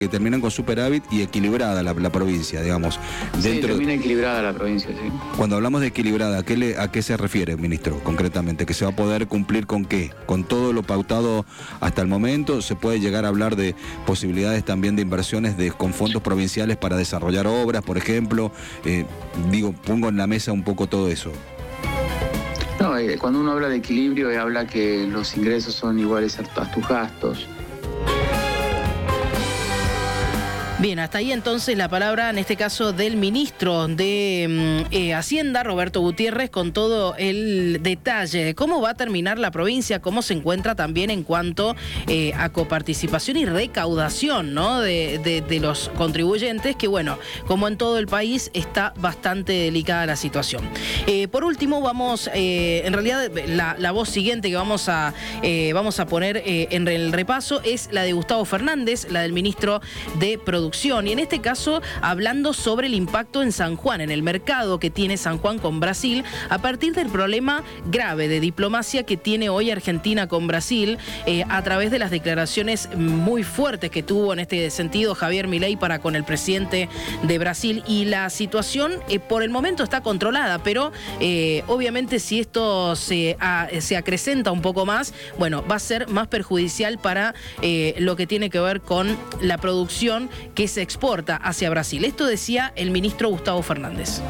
que terminan con superávit y equilibrada la provincia, digamos. Sí, termina equilibrada la provincia, sí. Cuando hablamos de equilibrada, ¿a qué se refiere, ministro, concretamente? ¿Que se va a poder cumplir con qué? ¿Con todo lo pautado hasta el momento? ¿Se puede llegar a hablar de posibilidades también de inversiones con fondos provinciales para desarrollar obras, por ejemplo? Pongo en la mesa un poco todo eso. No, cuando uno habla de equilibrio, habla que los ingresos son iguales a tus gastos. Bien, hasta ahí entonces la palabra, en este caso, del ministro de Hacienda, Roberto Gutiérrez, con todo el detalle de cómo va a terminar la provincia, cómo se encuentra también en cuanto a coparticipación y recaudación, ¿no?, de los contribuyentes, que bueno, como en todo el país, está bastante delicada la situación. Por último, vamos, en realidad, la voz siguiente que vamos a poner en el repaso es la de Gustavo Fernández, la del ministro de Producción. Y en este caso, hablando sobre el impacto en San Juan, en el mercado que tiene San Juan con Brasil, a partir del problema grave de diplomacia que tiene hoy Argentina con Brasil, a través de las declaraciones muy fuertes que tuvo en este sentido Javier Milei para con el presidente de Brasil. Y la situación por el momento está controlada, pero obviamente si esto se acrecenta un poco más, bueno, va a ser más perjudicial para lo que tiene que ver con la producción que se exporta hacia Brasil. Esto decía el ministro Gustavo Fernández.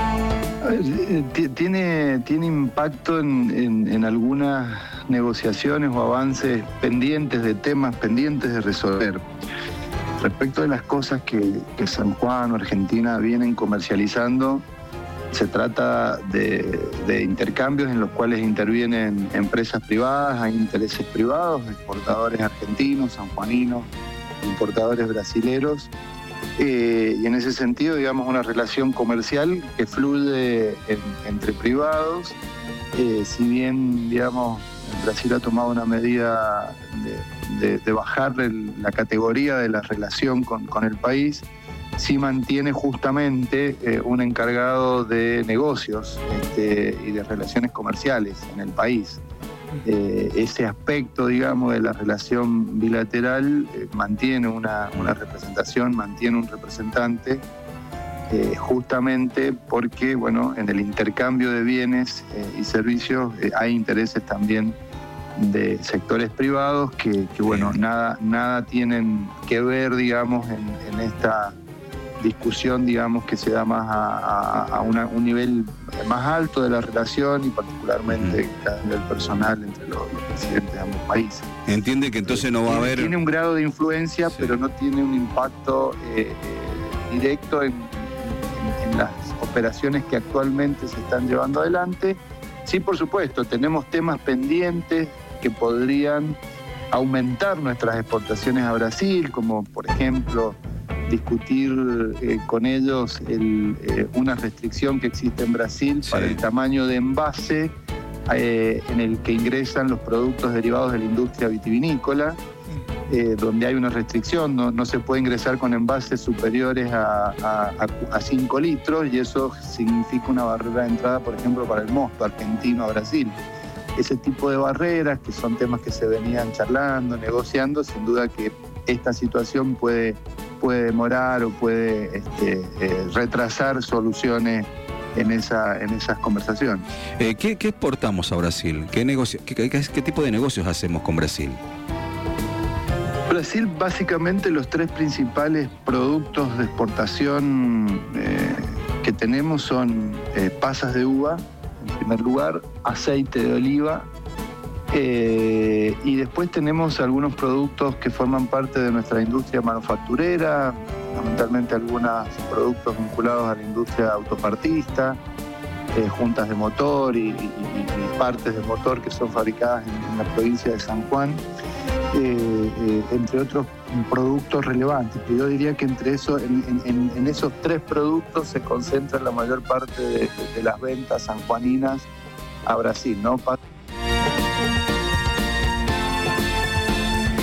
Tiene impacto en algunas negociaciones o avances pendientes, de temas pendientes de resolver. Respecto de las cosas que San Juan o Argentina vienen comercializando, se trata de intercambios en los cuales intervienen empresas privadas, hay intereses privados, exportadores argentinos, sanjuaninos, importadores brasileros, y en ese sentido, digamos, una relación comercial que fluye entre privados. Si bien, digamos, Brasil ha tomado una medida de bajar la categoría de la relación con el país, sí mantiene justamente un encargado de negocios y de relaciones comerciales en el país. Ese aspecto, digamos, de la relación bilateral mantiene una representación, mantiene un representante, justamente porque, bueno, en el intercambio de bienes y servicios hay intereses también de sectores privados que bueno, nada tienen que ver, digamos, en esta discusión, digamos, que se da más a un nivel más alto de la relación y particularmente a nivel personal entre los presidentes de ambos países. Entiende que entonces no va a haber... Tiene un grado de influencia, sí, pero no tiene un impacto directo en las operaciones que actualmente se están llevando adelante. Sí, por supuesto, tenemos temas pendientes que podrían aumentar nuestras exportaciones a Brasil, como por ejemplo discutir con ellos una restricción que existe en Brasil, sí, para el tamaño de envase en el que ingresan los productos derivados de la industria vitivinícola, donde hay una restricción, no se puede ingresar con envases superiores a 5 litros, y eso significa una barrera de entrada, por ejemplo, para el mosto argentino a Brasil. Ese tipo de barreras, que son temas que se venían charlando, negociando, sin duda que esta situación puede demorar o puede retrasar soluciones en esas conversaciones. ¿Qué exportamos a Brasil? ¿Qué tipo de negocios hacemos con Brasil? Brasil, básicamente, los tres principales productos de exportación que tenemos son pasas de uva, en primer lugar, aceite de oliva, y después tenemos algunos productos que forman parte de nuestra industria manufacturera, fundamentalmente algunos productos vinculados a la industria autopartista, juntas de motor y partes de motor que son fabricadas en la provincia de San Juan, entre otros productos relevantes. Pero yo diría que entre eso, en esos tres productos se concentra la mayor parte de las ventas sanjuaninas a Brasil, ¿no? Bien.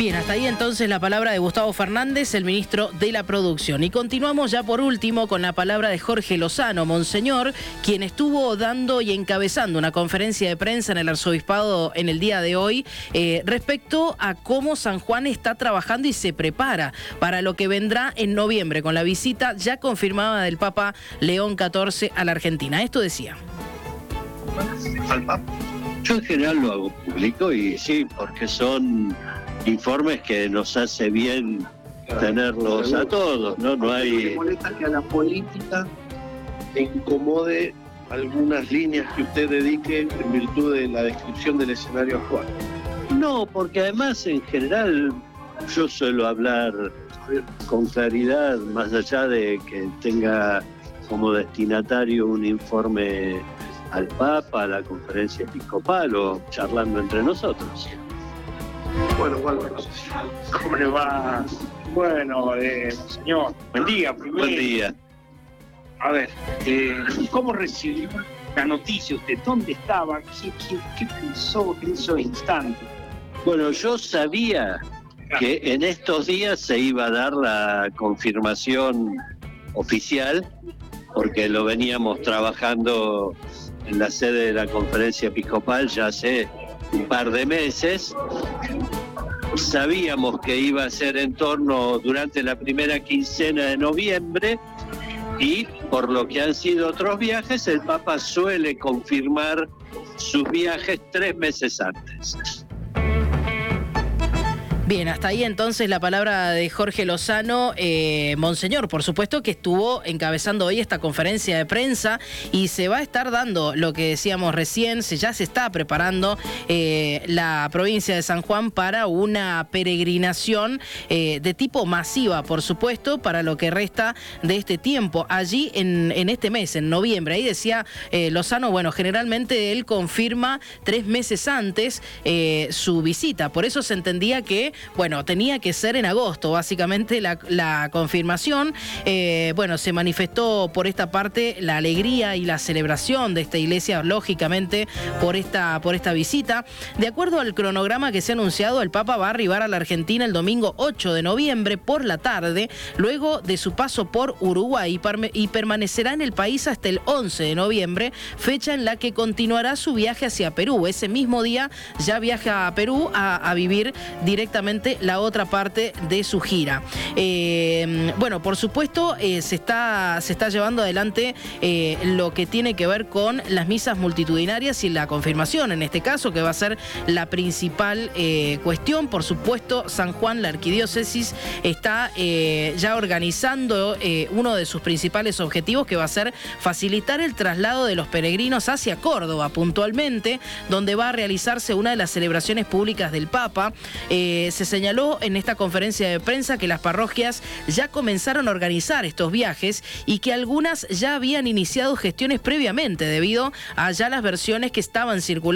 Bien, hasta ahí entonces la palabra de Gustavo Fernández, el ministro de la Producción. Y continuamos ya por último con la palabra de Jorge Lozano, Monseñor, quien estuvo dando y encabezando una conferencia de prensa en el arzobispado en el día de hoy respecto a cómo San Juan está trabajando y se prepara para lo que vendrá en noviembre con la visita ya confirmada del Papa León XIV a la Argentina. Esto decía. Al Papa. Yo en general lo hago público y sí, porque son informes que nos hace bien tenerlos a todos, ¿no? No hay... ¿Le molesta que a la política le incomode algunas líneas que usted dedique en virtud de la descripción del escenario actual? No, porque además en general yo suelo hablar con claridad, más allá de que tenga como destinatario un informe al Papa, a la conferencia episcopal o charlando entre nosotros. Bueno, ¿cómo le va? Bueno, señor, buen día primero. Buen día. A ver, ¿cómo recibió la noticia usted? ¿Dónde estaba? ¿Qué pensó en esos instantes? Bueno, yo sabía que en estos días se iba a dar la confirmación oficial, porque lo veníamos trabajando en la sede de la conferencia episcopal ya hace un par de meses. Sabíamos que iba a ser en torno durante la primera quincena de noviembre y por lo que han sido otros viajes, el Papa suele confirmar sus viajes 3 meses antes. Bien, hasta ahí entonces la palabra de Jorge Lozano, Monseñor, por supuesto que estuvo encabezando hoy esta conferencia de prensa y se va a estar dando lo que decíamos recién, ya se está preparando la provincia de San Juan para una peregrinación de tipo masiva, por supuesto, para lo que resta de este tiempo. Allí en este mes, en noviembre, ahí decía Lozano, bueno, generalmente él confirma 3 meses antes su visita, por eso se entendía que bueno, tenía que ser en agosto, básicamente la confirmación. Bueno, se manifestó por esta parte la alegría y la celebración de esta iglesia, lógicamente, por esta visita. De acuerdo al cronograma que se ha anunciado, el Papa va a arribar a la Argentina el domingo 8 de noviembre por la tarde, luego de su paso por Uruguay, y permanecerá en el país hasta el 11 de noviembre, fecha en la que continuará su viaje hacia Perú. Ese mismo día ya viaja a Perú a vivir directamente la otra parte de su gira. Bueno, por supuesto se está llevando adelante lo que tiene que ver con las misas multitudinarias y la confirmación, en este caso, que va a ser la principal cuestión. Por supuesto, San Juan, la arquidiócesis, está ya organizando uno de sus principales objetivos, que va a ser facilitar el traslado de los peregrinos hacia Córdoba, puntualmente, donde va a realizarse una de las celebraciones públicas del Papa. Se señaló en esta conferencia de prensa que las parroquias ya comenzaron a organizar estos viajes y que algunas ya habían iniciado gestiones previamente debido a ya las versiones que estaban circulando